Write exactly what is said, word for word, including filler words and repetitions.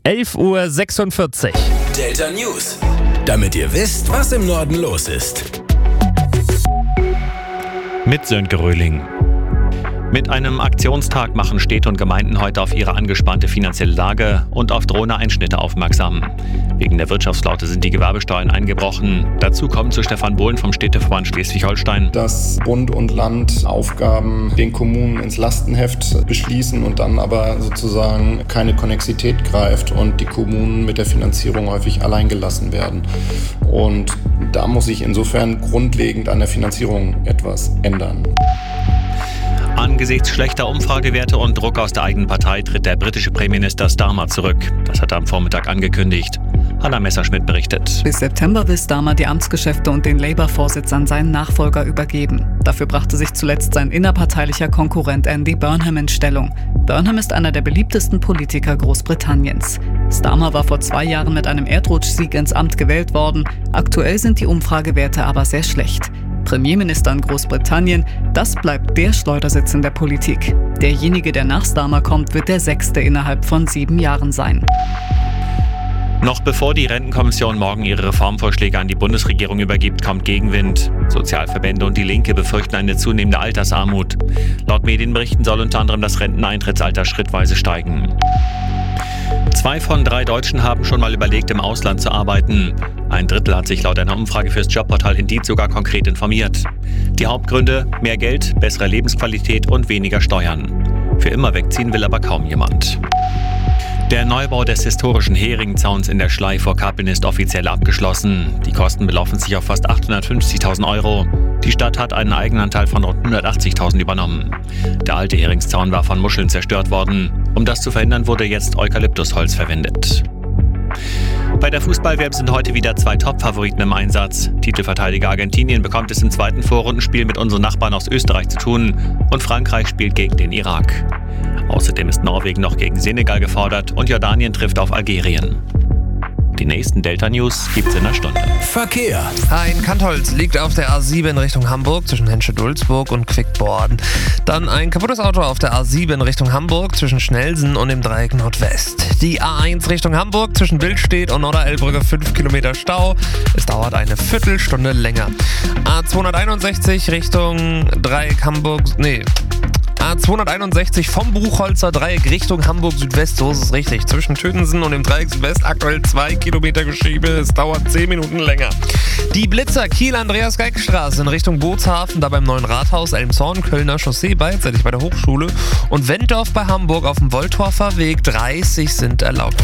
elf Uhr sechsundvierzig. Delta News. Damit ihr wisst, was im Norden los ist. Mit Sönke Röhling. Mit einem Aktionstag machen Städte und Gemeinden heute auf ihre angespannte finanzielle Lage und auf drohende Einschnitte aufmerksam. Wegen der Wirtschaftsflaute sind die Gewerbesteuern eingebrochen. Dazu kommt zu Stefan Bohlen vom Städteverband Schleswig-Holstein, dass Bund und Land Aufgaben den Kommunen ins Lastenheft beschließen und dann aber sozusagen keine Konnexität greift und die Kommunen mit der Finanzierung häufig alleingelassen werden. Und da muss sich insofern grundlegend an der Finanzierung etwas ändern. Angesichts schlechter Umfragewerte und Druck aus der eigenen Partei tritt der britische Premierminister Starmer zurück. Das hat er am Vormittag angekündigt. Hanna Messerschmidt berichtet. Bis September will Starmer die Amtsgeschäfte und den Labour-Vorsitz an seinen Nachfolger übergeben. Dafür brachte sich zuletzt sein innerparteilicher Konkurrent Andy Burnham in Stellung. Burnham ist einer der beliebtesten Politiker Großbritanniens. Starmer war vor zwei Jahren mit einem Erdrutschsieg ins Amt gewählt worden. Aktuell sind die Umfragewerte aber sehr schlecht. Premierminister in Großbritannien, das bleibt der Schleudersitz in der Politik. Derjenige, der nach Starmer kommt, wird der sechste innerhalb von sieben Jahren sein. Noch bevor die Rentenkommission morgen ihre Reformvorschläge an die Bundesregierung übergibt, kommt Gegenwind. Sozialverbände und die Linke befürchten eine zunehmende Altersarmut. Laut Medienberichten soll unter anderem das Renteneintrittsalter schrittweise steigen. Zwei von drei Deutschen haben schon mal überlegt, im Ausland zu arbeiten. Ein Drittel hat sich laut einer Umfrage fürs Jobportal Indeed sogar konkret informiert. Die Hauptgründe: mehr Geld, bessere Lebensqualität und weniger Steuern. Für immer wegziehen will aber kaum jemand. Der Neubau des historischen Heringzauns in der Schlei vor Kappeln ist offiziell abgeschlossen. Die Kosten belaufen sich auf fast achthundertfünfzigtausend Euro. Die Stadt hat einen Eigenanteil von rund hundertachtzigtausend übernommen. Der alte Heringszaun war von Muscheln zerstört worden. Um das zu verhindern, wurde jetzt Eukalyptusholz verwendet. Bei der Fußball-W M sind heute wieder zwei Top-Favoriten im Einsatz. Titelverteidiger Argentinien bekommt es im zweiten Vorrundenspiel mit unseren Nachbarn aus Österreich zu tun und Frankreich spielt gegen den Irak. Außerdem ist Norwegen noch gegen Senegal gefordert und Jordanien trifft auf Algerien. Die nächsten Delta News gibt's in einer Stunde. Verkehr. Ein Kantholz liegt auf der A sieben Richtung Hamburg zwischen Henschel-Dulsburg und Quickborn. Dann ein kaputtes Auto auf der A sieben Richtung Hamburg zwischen Schnellsen und dem Dreieck Nordwest. Die A eins Richtung Hamburg zwischen Billstedt und Norderelbrücke fünf Kilometer Stau. Es dauert eine Viertelstunde länger. A zweihunderteinundsechzig Richtung Dreieck Hamburg... Nee... A zweihunderteinundsechzig vom Buchholzer Dreieck Richtung Hamburg Südwest, so ist es richtig. Zwischen Tötensen und dem Dreieck Südwest aktuell zwei Kilometer Geschiebe, es dauert zehn Minuten länger. Die Blitzer Kiel-Andreas-Geig-Straße in Richtung Bootshafen, da beim neuen Rathaus, Elmshorn, Kölner Chaussee, beidseitig bei der Hochschule und Wenddorf bei Hamburg auf dem Wolltorfer Weg, dreißig sind erlaubt.